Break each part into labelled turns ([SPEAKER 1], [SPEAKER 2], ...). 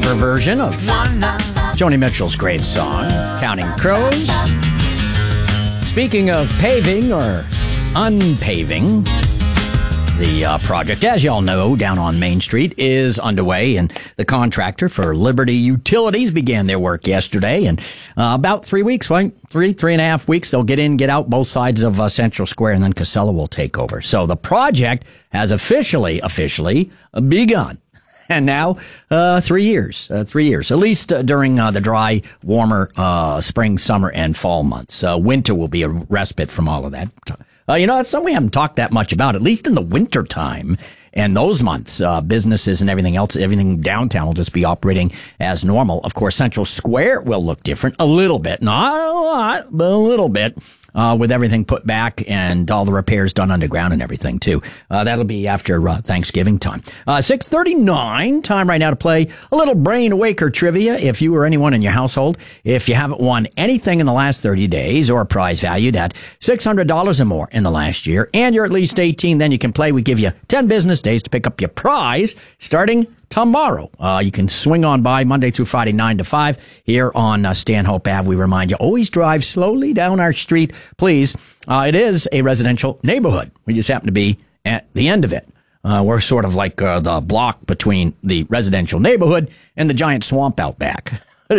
[SPEAKER 1] cover version of Joni Mitchell's great song, Counting Crows. Speaking of paving or unpaving, the project, as y'all know, down on Main Street is underway, and the contractor for Liberty Utilities began their work yesterday. And about 3 weeks, right? Three and a half weeks, they'll get in, get out both sides of Central Square, and then Casella will take over. So the project has officially begun. And now 3 years, at least during the dry, warmer spring, summer, and fall months. Winter will be a respite from all of that. It's something we haven't talked that much about, at least in the winter time and those months. Businesses and everything else, everything downtown will just be operating as normal. Of course, Central Square will look different a little bit, not a lot, but a little bit. With everything put back and all the repairs done underground and everything, too. That'll be after Thanksgiving time. 6:39, time right now to play a little Brain Waker trivia. If you or anyone in your household, if you haven't won anything in the last 30 days or a prize valued at $600 or more in the last year, and you're at least 18, then you can play. We give you 10 business days to pick up your prize starting tomorrow. You can swing on by Monday through Friday, 9 to 5 here on Stanhope Ave. We remind you, always drive slowly down our street, please. It is a residential neighborhood. We just happen to be at the end of it. We're sort of like the block between the residential neighborhood and the giant swamp out back.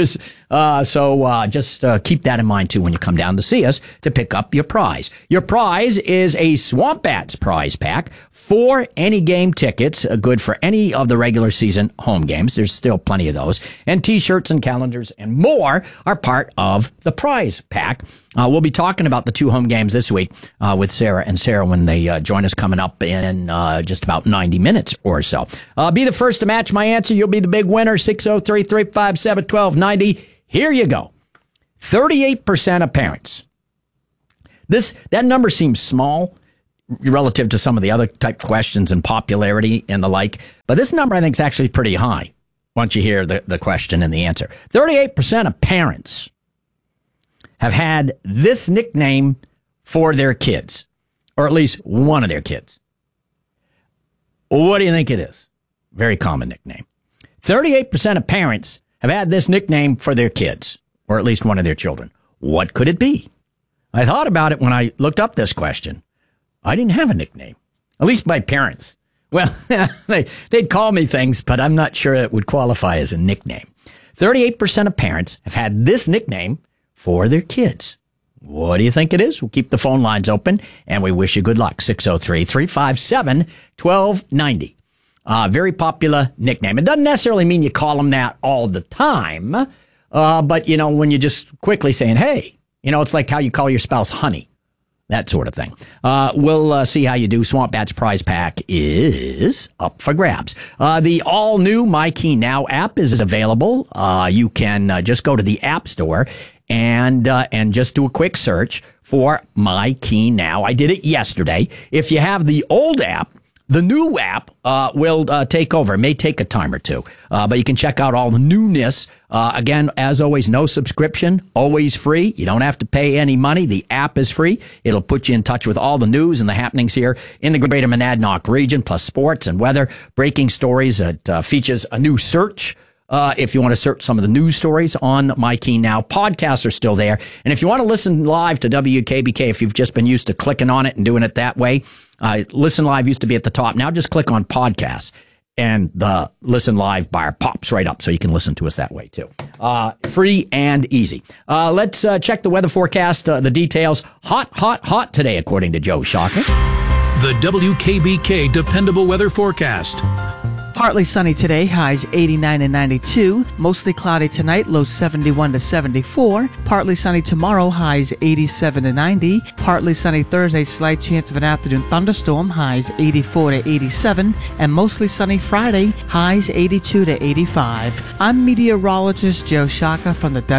[SPEAKER 1] So just keep that in mind, too, when you come down to see us to pick up your prize. Your prize is a Swamp Bats prize pack, 4 any game tickets, good for any of the regular season home games. There's still plenty of those. And T-shirts and calendars and more are part of the prize pack. We'll be talking about the 2 home games this week with Sarah and Sarah when they join us coming up in just about 90 minutes or so. Be the first to match my answer. You'll be the big winner. 603-357-1290. Here you go. 38% of parents. That number seems small relative to some of the other type questions and popularity and the like. But this number, I think, is actually pretty high once you hear the question and the answer. 38% of parents have had this nickname for their kids, or at least one of their kids. What do you think it is? Very common nickname. 38% of parents have had this nickname for their kids, or at least one of their children. What could it be? I thought about it when I looked up this question. I didn't have a nickname, at least my parents. Well, they'd call me things, but I'm not sure it would qualify as a nickname. 38% of parents have had this nickname for their kids. What do you think it is? We'll keep the phone lines open, and we wish you good luck. 603-357-1290. Very popular nickname. It doesn't necessarily mean you call them that all the time, but, when you're just quickly saying, hey, it's like how you call your spouse honey, that sort of thing. We'll see how you do. Swamp Bats prize pack is up for grabs. The all-new My Key Now app is available. You can just go to the App Store and just do a quick search for My Key Now. I did it yesterday. If you have the old app, the new app will take over. It may take a time or two, but you can check out all the newness. Again, as always, no subscription, always free. You don't have to pay any money. The app is free. It'll put you in touch with all the news and the happenings here in the greater Monadnock region, plus sports and weather, breaking stories. It features a new search. If you want to search some of the news stories on My Key Now, podcasts are still there. And if you want to listen live to WKBK, if you've just been used to clicking on it and doing it that way, Listen Live used to be at the top. Now just click on podcasts and the Listen Live bar pops right up so you can listen to us that way too. Free and easy. Let's check the weather forecast, the details. Hot today, according to Joe Shocker.
[SPEAKER 2] The WKBK Dependable Weather Forecast.
[SPEAKER 3] Partly sunny today, highs 89 and 92. Mostly cloudy tonight, lows 71 to 74. Partly sunny tomorrow, highs 87 to 90. Partly sunny Thursday, slight chance of an afternoon thunderstorm, highs 84 to 87. And mostly sunny Friday, highs 82 to 85. I'm meteorologist Joe Shaka from the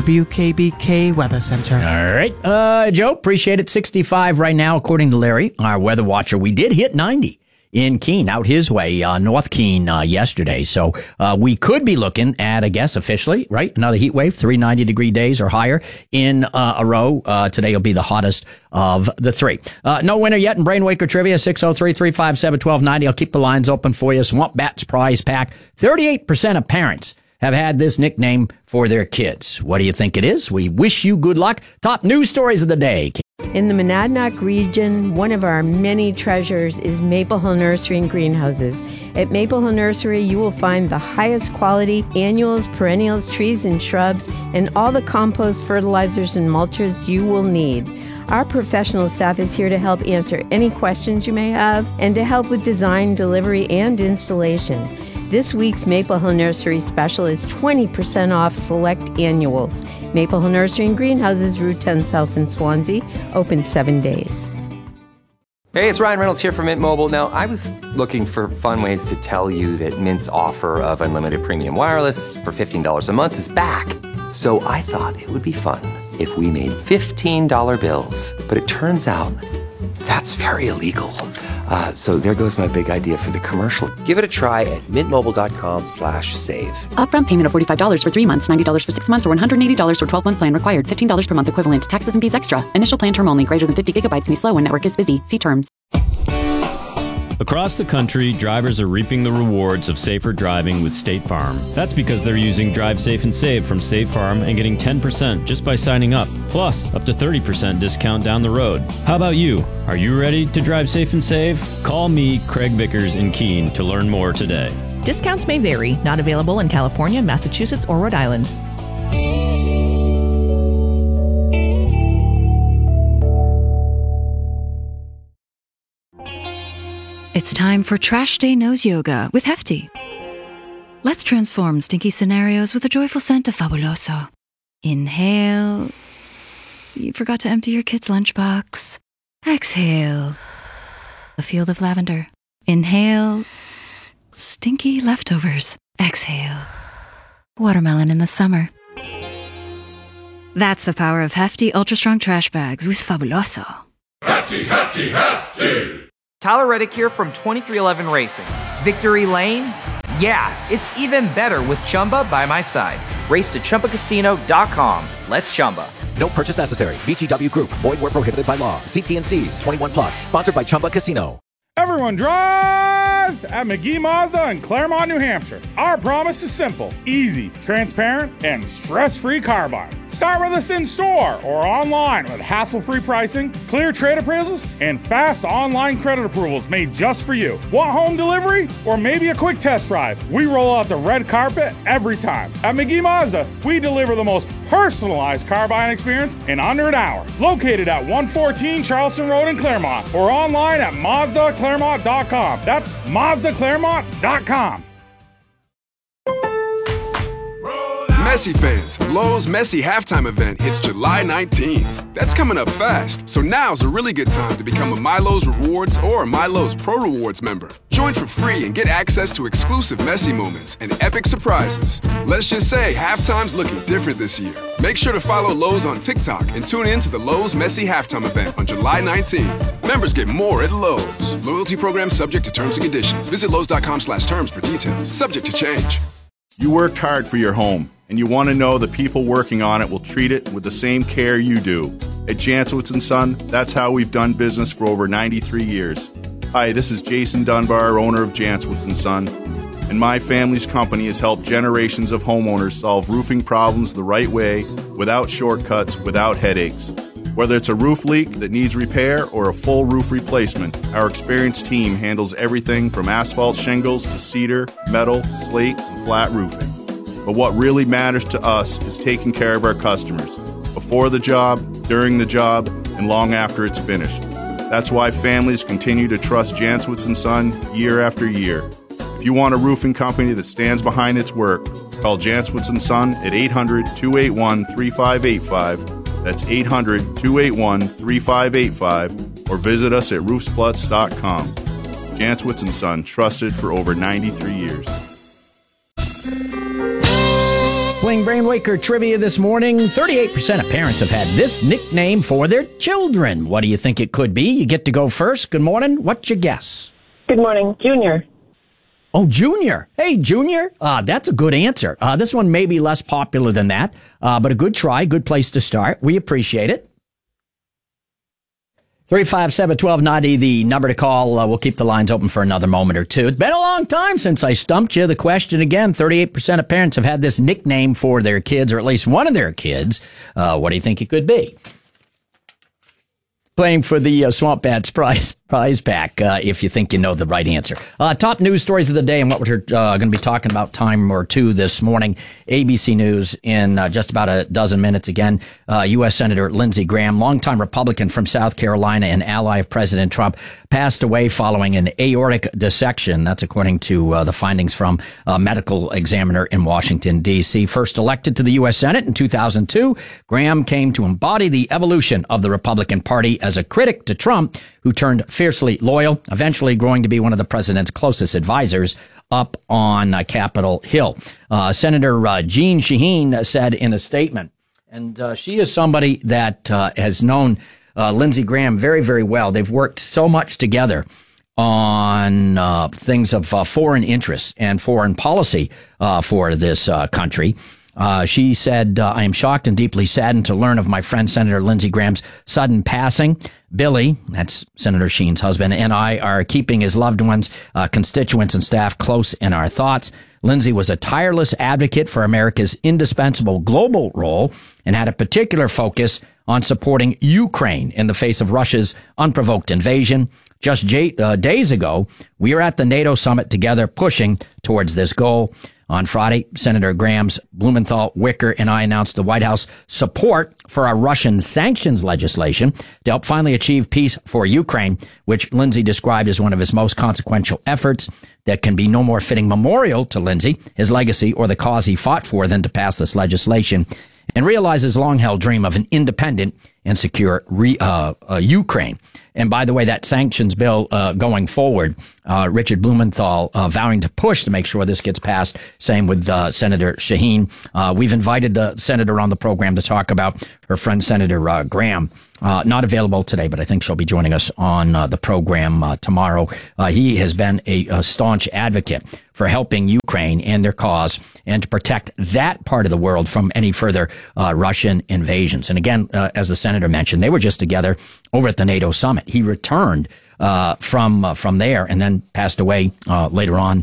[SPEAKER 3] WKBK Weather Center.
[SPEAKER 1] All right, Joe, appreciate it. 65 right now, according to Larry, our weather watcher. We did hit 90. In Keene, out his way, North Keene yesterday. So we could be looking at, I guess, officially, right, another heat wave, 3 90-degree days or higher in a row. Today will be the hottest of the 3. No winner yet in Brain Waker Trivia, 603-357-1290. I'll keep the lines open for you. Swamp Bats prize pack. 38% of parents have had this nickname for their kids. What do you think it is? We wish you good luck. Top news stories of the day.
[SPEAKER 4] In the Monadnock region, one of our many treasures is Maple Hill Nursery and Greenhouses. At Maple Hill Nursery, you will find the highest quality annuals, perennials, trees, and shrubs, and all the compost, fertilizers, and mulches you will need. Our professional staff is here to help answer any questions you may have and to help with design, delivery, and installation. This week's Maple Hill Nursery special is 20% off select annuals. Maple Hill Nursery and Greenhouses, Route 10 South in Swansea, open 7 days.
[SPEAKER 5] Hey, it's Ryan Reynolds here from Mint Mobile. Now, I was looking for fun ways to tell you that Mint's offer of unlimited premium wireless for $15 a month is back. So I thought it would be fun if we made $15 bills. But it turns out that's very illegal. So there goes my big idea for the commercial. Give it a try at mintmobile.com/save.
[SPEAKER 6] Upfront payment of $45 for 3 months, $90 for 6 months, or $180 for 12-month plan required. $15 per month equivalent. Taxes and fees extra. Initial plan term only. Greater than 50 gigabytes may slow when network is busy. See terms.
[SPEAKER 7] Across the country, drivers are reaping the rewards of safer driving with State Farm. That's because they're using Drive Safe and Save from State Farm and getting 10% just by signing up, plus up to 30% discount down the road. How about you? Are you ready to drive safe and save? Call me, Craig Vickers in Keene, to learn more today.
[SPEAKER 8] Discounts may vary. Not available in California, Massachusetts, or Rhode Island.
[SPEAKER 9] It's time for Trash Day Nose Yoga with Hefty. Let's transform stinky scenarios with the joyful scent of Fabuloso. Inhale. You forgot to empty your kid's lunchbox. Exhale. A field of lavender. Inhale. Stinky leftovers. Exhale. Watermelon in the summer. That's the power of Hefty Ultra Strong Trash Bags with Fabuloso.
[SPEAKER 10] Hefty, Hefty, Hefty!
[SPEAKER 11] Tyler Reddick here from 2311 Racing. Victory Lane? Yeah, it's even better with Chumba by my side. Race to ChumbaCasino.com. Let's Chumba.
[SPEAKER 12] No purchase necessary. VGW Group. Void where prohibited by law. See T&Cs. 21 plus. Sponsored by Chumba Casino.
[SPEAKER 13] Everyone drive at McGee Mazda in Claremont, New Hampshire. Our promise is simple, easy, transparent, and stress-free car buying. Start with us in store or online with hassle-free pricing, clear trade appraisals, and fast online credit approvals made just for you. Want home delivery or maybe a quick test drive? We roll out the red carpet every time. At McGee Mazda, we deliver the most personalized car buying experience in under an hour. Located at 114 Charleston Road in Claremont or online at MazdaClaremont.com. That's MazdaClaremont.com.
[SPEAKER 14] Messi fans, Lowe's Messi halftime event hits July 19th. That's coming up fast, so now's a really good time to become a MyLowe's Rewards or a MyLowe's Pro Rewards member. Join for free and get access to exclusive Messi moments and epic surprises. Let's just say halftime's looking different this year. Make sure to follow Lowe's on TikTok and tune in to the Lowe's Messi halftime event on July 19th. Members get more at Lowe's. Loyalty program subject to terms and conditions. Visit Lowe's.com/terms for details. Subject to change.
[SPEAKER 15] You worked hard for your home, and you want to know the people working on it will treat it with the same care you do. At Jantzowitz & Son, that's how we've done business for over 93 years. Hi, this is Jason Dunbar, owner of Jantzowitz & Son, and my family's company has helped generations of homeowners solve roofing problems the right way, without shortcuts, without headaches. Whether it's a roof leak that needs repair or a full roof replacement, our experienced team handles everything from asphalt shingles to cedar, metal, slate, and flat roofing. But what really matters to us is taking care of our customers, before the job, during the job, and long after it's finished. That's why families continue to trust Jantzowitz & Son year after year. If you want a roofing company that stands behind its work, call Jantzowitz & Son at 800-281-3585. That's 800-281-3585, or visit us at roofsplutz.com. Jantzowitz & Son, trusted for over 93 years.
[SPEAKER 1] Playing Brainwaker trivia this morning, 38% of parents have had this nickname for their children. What do you think it could be? You get to go first. Good morning. What's your guess?
[SPEAKER 16] Good morning. Junior.
[SPEAKER 1] Oh, Junior. Hey, Junior. That's a good answer. This one may be less popular than that, but a good try, good place to start. We appreciate it. 357-1290, the number to call. We'll keep the lines open for another moment or two. It's been a long time since I stumped you. The question again, 38% of parents have had this nickname for their kids, or at least one of their kids. What do you think it could be? Playing for the Swamp Bats prize pack, if you think you know the right answer. Top news stories of the day and what we're going to be talking about time or two this morning. ABC News in just about a dozen minutes. Again, U.S. Senator Lindsey Graham, longtime Republican from South Carolina and ally of President Trump, passed away following an aortic dissection. That's according to the findings from a medical examiner in Washington, D.C. First elected to the U.S. Senate in 2002, Graham came to embody the evolution of the Republican Party as a critic to Trump, who turned fiercely loyal, eventually growing to be one of the president's closest advisors up on Capitol Hill. Senator Jeanne Shaheen said in a statement, and she is somebody that has known Lindsey Graham very, very well. They've worked so much together on things of foreign interest and foreign policy for this country. She said, I am shocked and deeply saddened to learn of my friend Senator Lindsey Graham's sudden passing. Billy, that's Senator Sheen's husband, and I are keeping his loved ones, constituents, and staff close in our thoughts. Lindsey was a tireless advocate for America's indispensable global role and had a particular focus on supporting Ukraine in the face of Russia's unprovoked invasion. Just days ago, we were at the NATO summit together pushing towards this goal. On Friday, Senator Graham's Blumenthal, Wicker, and I announced the White House support for our Russian sanctions legislation to help finally achieve peace for Ukraine, which Lindsey described as one of his most consequential efforts. There can be no more fitting memorial to Lindsey, his legacy, or the cause he fought for than to pass this legislation and realize his long-held dream of an independent and secure Ukraine. And by the way, that sanctions bill going forward, Richard Blumenthal vowing to push to make sure this gets passed. Same with Senator Shaheen. We've invited the senator on the program to talk about her friend Senator Graham. Not available today, but I think she'll be joining us on the program tomorrow. He has been a staunch advocate for helping Ukraine and their cause and to protect that part of the world from any further Russian invasions. And again, as the senator mentioned, they were just together over at the NATO summit. He returned from there and then passed away later on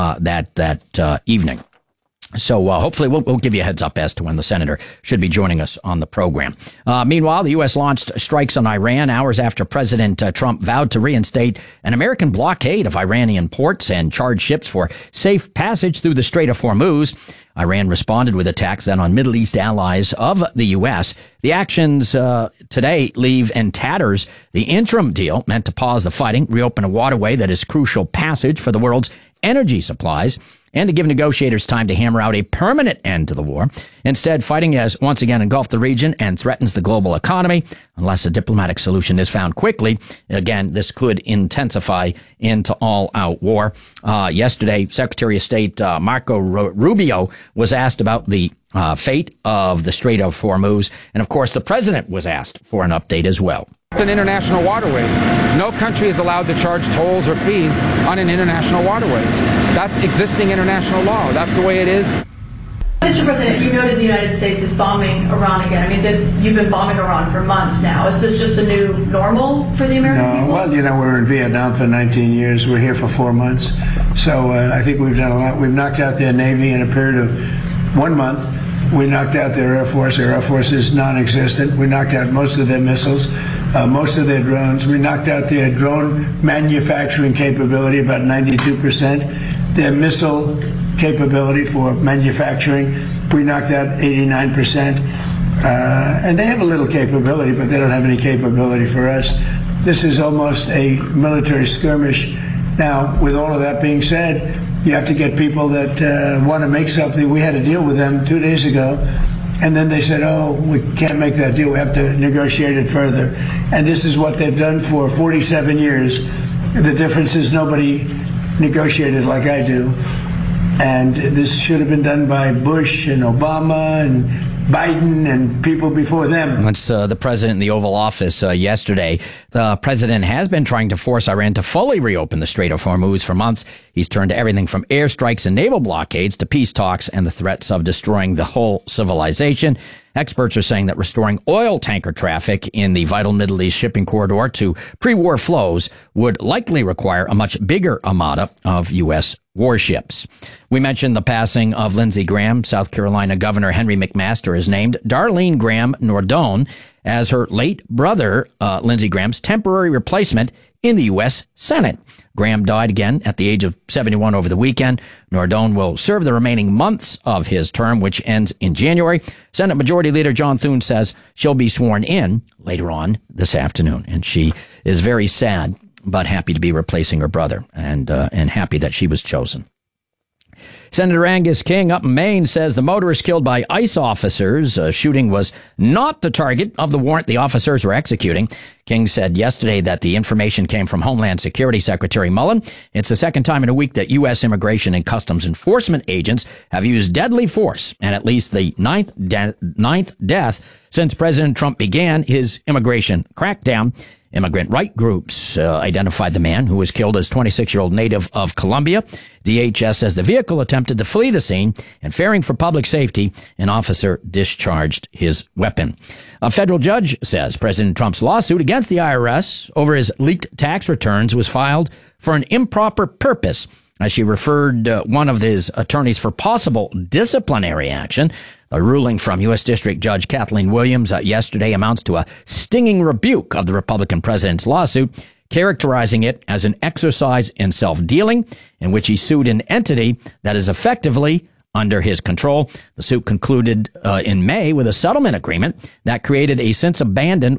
[SPEAKER 1] that evening. So hopefully we'll give you a heads up as to when the senator should be joining us on the program. Meanwhile, the U.S. launched strikes on Iran hours after President Trump vowed to reinstate an American blockade of Iranian ports and charge ships for safe passage through the Strait of Hormuz. Iran responded with attacks then on Middle East allies of the U.S. The actions today leave in tatters the interim deal meant to pause the fighting, reopen a waterway that is crucial passage for the world's energy supplies, and to give negotiators time to hammer out a permanent end to the war. Instead, fighting has once again engulfed the region and threatens the global economy. Unless a diplomatic solution is found quickly, again, this could intensify into all-out war. Yesterday, Secretary of State Marco Rubio was asked about the fate of the Strait of Hormuz. And, of course, the president was asked for an update as well.
[SPEAKER 16] It's an international waterway. No country is allowed to charge tolls or fees on an international waterway. That's existing international law. That's the way it is.
[SPEAKER 17] Mr. President, you noted the United States is bombing Iran again. I mean, you've been bombing Iran for months now. Is this just the new normal for the American people?
[SPEAKER 18] Well, you know, we're in Vietnam for 19 years. We're here for 4 months. So I think we've done a lot. We've knocked out their Navy in a period of 1 month. We knocked out their Air Force. Their Air Force is non-existent. We knocked out most of their missiles, most of their drones. We knocked out their drone manufacturing capability, about 92%. Their missile capability for manufacturing, we knocked out 89%. And they have a little capability, but they don't have any capability for us. This is almost a military skirmish. Now, with all of that being said, you have to get people that want to make something. We had a deal with them 2 days ago, and then they said, oh, we can't make that deal. We have to negotiate it further. And this is what they've done for 47 years. The difference is nobody negotiated like I do. And this should have been done by Bush and Obama and Biden and people before them.
[SPEAKER 1] That's the president in the Oval Office yesterday. The president has been trying to force Iran to fully reopen the Strait of Hormuz for months. He's turned to everything from airstrikes and naval blockades to peace talks and the threats of destroying the whole civilization. Experts are saying that restoring oil tanker traffic in the vital Middle East shipping corridor to pre-war flows would likely require a much bigger armada of U.S. warships. We mentioned the passing of Lindsey Graham. South Carolina Governor Henry McMaster has named Darlene Graham Nardone as her late brother, Lindsey Graham's temporary replacement in the U.S. Senate. Graham died again at the age of 71 over the weekend. Nardone will serve the remaining months of his term, which ends in January. Senate Majority Leader John Thune says she'll be sworn in later on this afternoon, and she is very sad but happy to be replacing her brother, and happy that she was chosen. Senator Angus King up in Maine says the motorist killed by ICE officers. Shooting was not the target of the warrant the officers were executing. King said yesterday that the information came from Homeland Security Secretary Mullen. It's the second time in a week that U.S. Immigration and Customs Enforcement agents have used deadly force, and at least the ninth death since President Trump began his immigration crackdown. Immigrant right groups identified the man who was killed as 26-year-old native of Colombia. DHS says the vehicle attempted to flee the scene, and fearing for public safety, an officer discharged his weapon. A federal judge says President Trump's lawsuit against the IRS over his leaked tax returns was filed for an improper purpose, as she referred one of his attorneys for possible disciplinary action. The ruling from U.S. District Judge Kathleen Williams yesterday amounts to a stinging rebuke of the Republican president's lawsuit, characterizing it as an exercise in self-dealing in which he sued an entity that is effectively under his control. The suit concluded in May with a settlement agreement that created a since-abandoned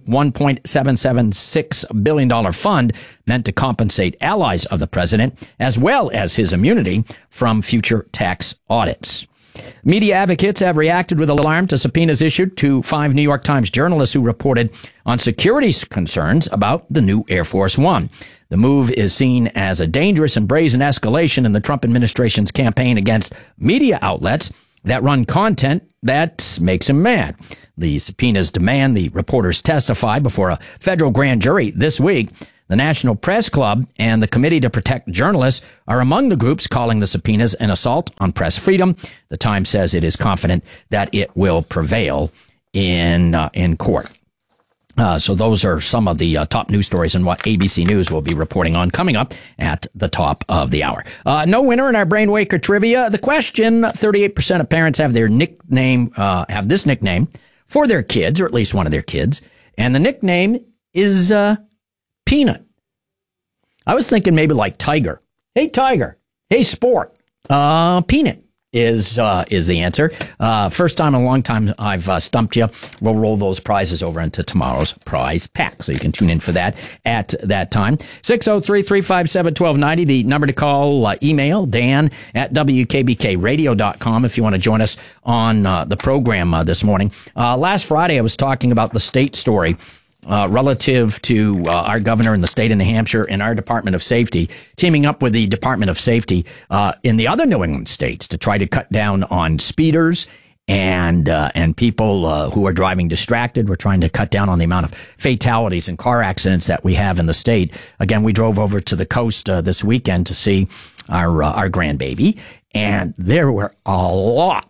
[SPEAKER 1] $1.776 billion fund meant to compensate allies of the president, as well as his immunity from future tax audits. Media advocates have reacted with alarm to subpoenas issued to 5 New York Times journalists who reported on security concerns about the new Air Force One. The move is seen as a dangerous and brazen escalation in the Trump administration's campaign against media outlets that run content that makes him mad. The subpoenas demand the reporters testify before a federal grand jury this week. The National Press Club and the Committee to Protect Journalists are among the groups calling the subpoenas an assault on press freedom. The Times says it is confident that it will prevail in court. So those are some of the top news stories and what ABC News will be reporting on coming up at the top of the hour. No winner in our Brainwaker trivia. The question: 38% of parents have their nickname, have this nickname for their kids, or at least one of their kids, and the nickname is Peanut. I was thinking maybe like Tiger. Hey, Tiger. Hey, Sport. Peanut is the answer. First time in a long time I've stumped you. We'll roll those prizes over into tomorrow's prize pack, so you can tune in for that at that time. 603-357-1290, the number to call. Email Dan at WKBKradio.com if you want to join us on the program this morning. Last Friday I was talking about the state story relative to our governor in the state of New Hampshire and our Department of Safety teaming up with the Department of Safety in the other New England states to try to cut down on speeders and people who are driving distracted. We're trying to cut down on the amount of fatalities and car accidents that we have in the state. Again, we drove over to the coast this weekend to see our grandbaby, and there were a lot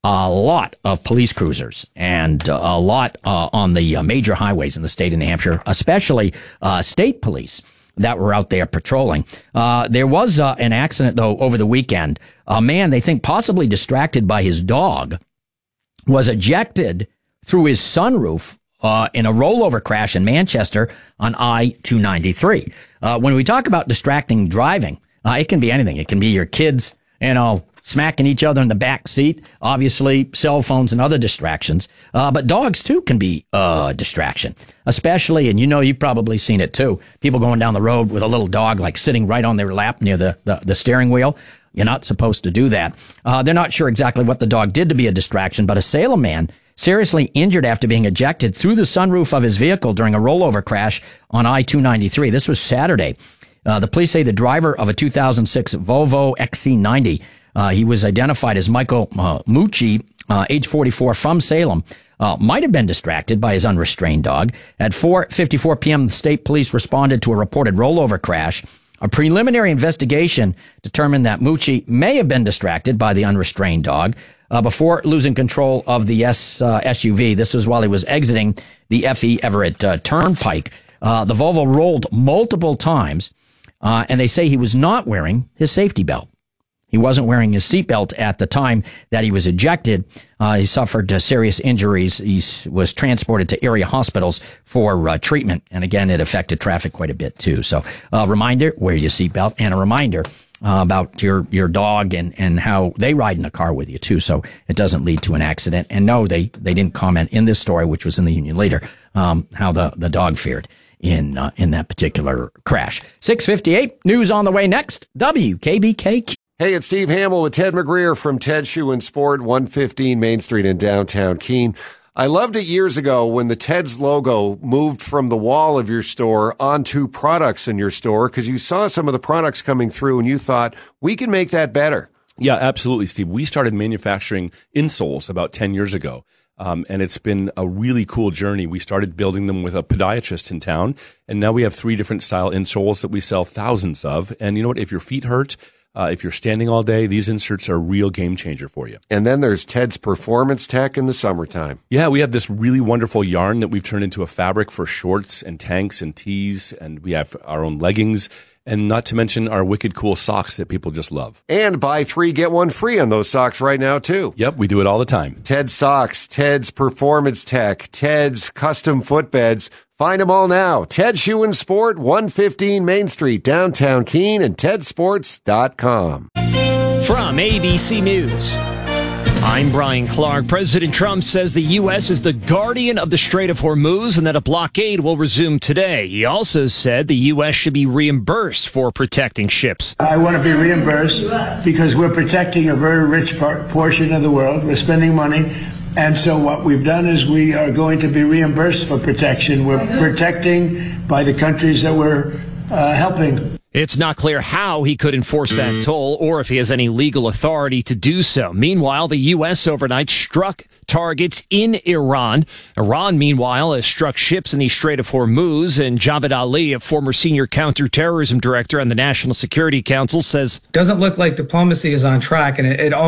[SPEAKER 1] of police cruisers and a lot on the major highways in the state of New Hampshire, especially state police that were out there patrolling. There was an accident, though, over the weekend. A man, they think possibly distracted by his dog, was ejected through his sunroof in a rollover crash in Manchester on I-293. When we talk about distracting driving, it can be anything. It can be your kids, smacking each other in the back seat, obviously cell phones and other distractions. But dogs, too, can be a distraction, especially, and you've probably seen it, too, people going down the road with a little dog, like sitting right on their lap near the steering wheel. You're not supposed to do that. They're not sure exactly what the dog did to be a distraction, but a Salem man seriously injured after being ejected through the sunroof of his vehicle during a rollover crash on I-293. This was Saturday. The police say the driver of a 2006 Volvo XC90, he was identified as Michael Mucci, age 44, from Salem, might have been distracted by his unrestrained dog. At 4:54 p.m., the state police responded to a reported rollover crash. A preliminary investigation determined that Mucci may have been distracted by the unrestrained dog. before losing control of the SUV. This was while he was exiting the F.E. Everett Turnpike. The Volvo rolled multiple times, and they say he was not wearing his safety belt. He wasn't wearing his seatbelt at the time that he was ejected. He suffered serious injuries. He was transported to area hospitals for treatment. And again, it affected traffic quite a bit too. So a reminder, wear your seatbelt, and a reminder about your dog and how they ride in a car with you too. So it doesn't lead to an accident. And no, they didn't comment in this story, which was in the Union Leader, how the dog fared in that particular crash. 6:58, news on the way next. WKBK.
[SPEAKER 19] Hey, it's Steve Hamill with Ted McGreer from Ted Shoe and Sport, 115 Main Street in downtown Keene. I loved it years ago when the Ted's logo moved from the wall of your store onto products in your store, because you saw some of the products coming through and you thought, we can make that better.
[SPEAKER 20] Yeah, absolutely, Steve. We started manufacturing insoles about 10 years ago. And it's been a really cool journey. We started building them with a podiatrist in town, and now we have 3 different style insoles that we sell thousands of. And you know what? If your feet hurt, if you're standing all day, these inserts are a real game changer for you.
[SPEAKER 19] And then there's Ted's Performance Tech in the summertime.
[SPEAKER 20] Yeah, we have this really wonderful yarn that we've turned into a fabric for shorts and tanks and tees, and we have our own leggings, and not to mention our wicked cool socks that people just love.
[SPEAKER 19] And buy 3, get 1 free on those socks right now, too.
[SPEAKER 20] Yep, we do it all the time.
[SPEAKER 19] Ted's Socks, Ted's Performance Tech, Ted's Custom Footbeds. Find them all now. Ted Shoe and Sport, 115 Main Street, downtown Keene, and tedsports.com.
[SPEAKER 21] From ABC News, I'm Brian Clark. President Trump says the U.S. is the guardian of the Strait of Hormuz and that a blockade will resume today. He also said the U.S. should be reimbursed for protecting ships.
[SPEAKER 18] I want to be reimbursed because we're protecting a very rich portion of the world. We're spending money. And so what we've done is we are going to be reimbursed for protection. We're protecting by the countries that we're helping.
[SPEAKER 21] It's not clear how he could enforce that toll or if he has any legal authority to do so. Meanwhile, the U.S. overnight struck targets in Iran. Iran, meanwhile, has struck ships in the Strait of Hormuz. And Javed Ali, a former senior counterterrorism director on the National Security Council, says,
[SPEAKER 22] doesn't look like diplomacy is on track, and it